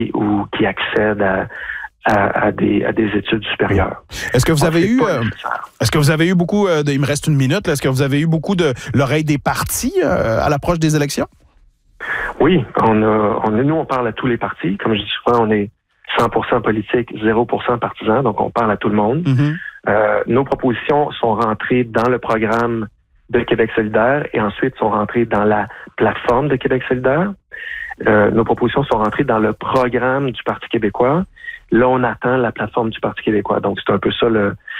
ou qui accèdent à des études supérieures. Est-ce que vous avez eu beaucoup il me reste une minute, là, est-ce que vous avez eu beaucoup de l'oreille des partis à l'approche des élections? Oui, nous, on parle à tous les partis. Comme je dis souvent, on est 100% politique, 0% partisan, donc on parle à tout le monde. Mm-hmm. Nos propositions sont rentrées dans le programme de Québec solidaire et ensuite sont rentrées dans la plateforme de Québec solidaire. Nos propositions sont rentrées dans le programme du Parti québécois. Là, on attend la plateforme du Parti québécois. Donc, c'est un peu ça.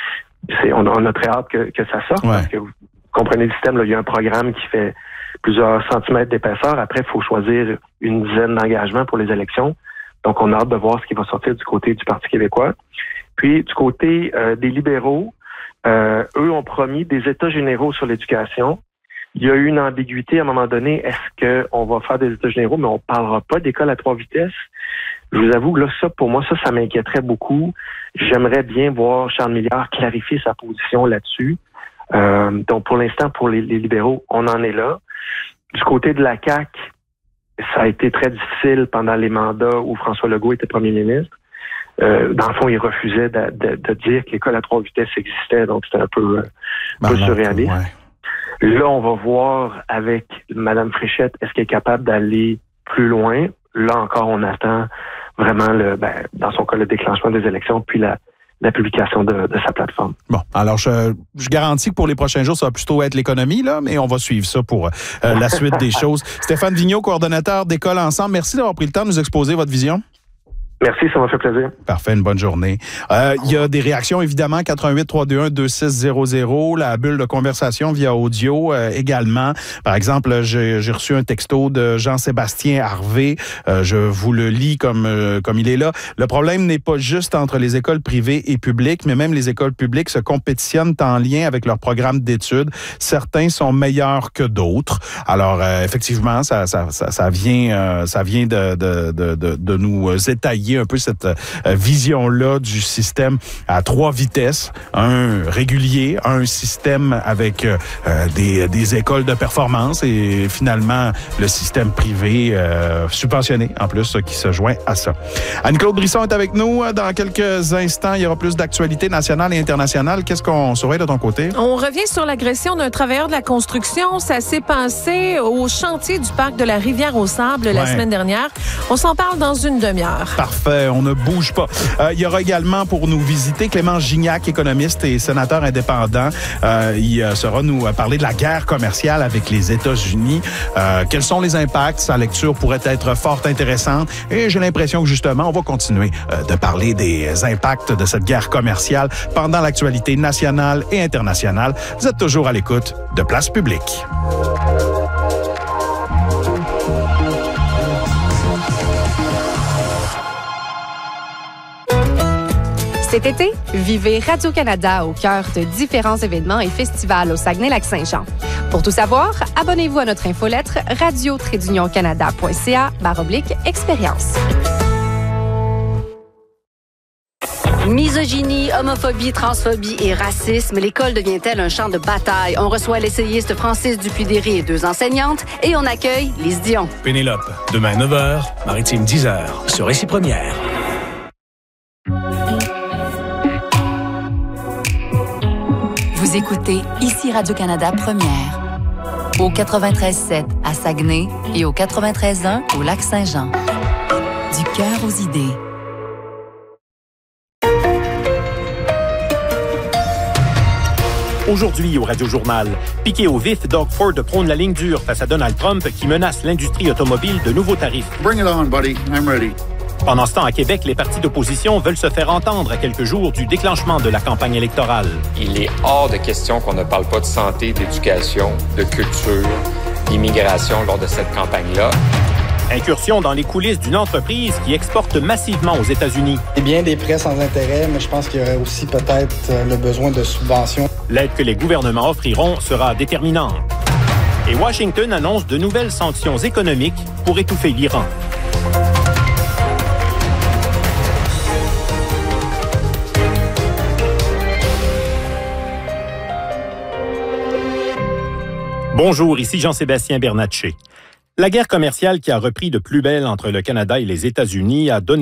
On a très hâte que ça sorte. Ouais. Parce que vous comprenez le système. Là, il y a un programme qui fait plusieurs centimètres d'épaisseur. Après, il faut choisir une dizaine d'engagements pour les élections. Donc, on a hâte de voir ce qui va sortir du côté du Parti québécois. Puis, du côté des libéraux, eux ont promis des États généraux sur l'éducation. Il y a eu une ambiguïté à un moment donné. Est-ce qu'on va faire des États généraux, mais on ne parlera pas d'école à 3 vitesses? Je vous avoue que là, pour moi, ça m'inquiéterait beaucoup. J'aimerais bien voir Charles Milliard clarifier sa position là-dessus. Donc, pour l'instant, pour les libéraux, on en est là. Du côté de la CAQ, ça a été très difficile pendant les mandats où François Legault était premier ministre. Dans le fond, il refusait de dire que l'école à 3 vitesses existait, donc c'était un peu surréaliste. Ouais. Là, on va voir avec Mme Fréchette, est-ce qu'elle est capable d'aller plus loin? Là encore, on attend vraiment, dans son cas, le déclenchement des élections, puis la publication de sa plateforme. Bon, alors je garantis que pour les prochains jours, ça va plutôt être l'économie, là, mais on va suivre ça pour la suite des choses. Stéphane Vigneault, coordonnateur d'École Ensemble, merci d'avoir pris le temps de nous exposer votre vision. Merci, ça m'a fait plaisir. Parfait, une bonne journée. Il y a des réactions, évidemment, 88-321-2600, la bulle de conversation via audio également. Par exemple, j'ai reçu un texto de Jean-Sébastien Harvey. Je vous le lis comme il est là. Le problème n'est pas juste entre les écoles privées et publiques, mais même les écoles publiques se compétitionnent en lien avec leur programme d'études. Certains sont meilleurs que d'autres. Alors, effectivement, ça vient de nous étayer un peu cette vision-là du système à 3 vitesses, un régulier, un système avec des écoles de performance et finalement le système privé subventionné en plus qui se joint à ça. Anne-Claude Brisson est avec nous. Dans quelques instants, il y aura plus d'actualités nationales et internationales. Qu'est-ce qu'on surveille de ton côté? On revient sur l'agression d'un travailleur de la construction. Ça s'est passé au chantier du parc de la Rivière-aux-Sables la semaine dernière. On s'en parle dans une demi-heure. Parfait, on ne bouge pas. Il y aura également pour nous visiter Clément Gignac, économiste et sénateur indépendant. Il sera nous parler de la guerre commerciale avec les États-Unis. Quels sont les impacts? Sa lecture pourrait être fort intéressante et j'ai l'impression que justement, on va continuer de parler des impacts de cette guerre commerciale pendant l'actualité nationale et internationale. Vous êtes toujours à l'écoute de Place Publique. Cet été, vivez Radio-Canada au cœur de différents événements et festivals au Saguenay-Lac-Saint-Jean. Pour tout savoir, abonnez-vous à notre infolettre radio-canada.ca/expérience. Misogynie, homophobie, transphobie et racisme, l'école devient-elle un champ de bataille? On reçoit l'essayiste Francis Dupuy-Derry et 2 enseignantes et on accueille Lise Dion. Pénélope, demain 9h, Maritime 10h, sur Récit Première. Vous écoutez ici Radio-Canada Première, au 93.7 à Saguenay et au 93.1 au Lac-Saint-Jean. Du cœur aux idées. Aujourd'hui au Radio-Journal, piqué au vif, Doug Ford prône la ligne dure face à Donald Trump qui menace l'industrie automobile de nouveaux tarifs. Bring it on, buddy. I'm ready. Pendant ce temps, à Québec, les partis d'opposition veulent se faire entendre à quelques jours du déclenchement de la campagne électorale. Il est hors de question qu'on ne parle pas de santé, d'éducation, de culture, d'immigration lors de cette campagne-là. Incursion dans les coulisses d'une entreprise qui exporte massivement aux États-Unis. C'est bien des prêts sans intérêt, mais je pense qu'il y aurait aussi peut-être le besoin de subventions. L'aide que les gouvernements offriront sera déterminante. Et Washington annonce de nouvelles sanctions économiques pour étouffer l'Iran. Bonjour, ici Jean-Sébastien Bernatchez. La guerre commerciale qui a repris de plus belle entre le Canada et les États-Unis a donné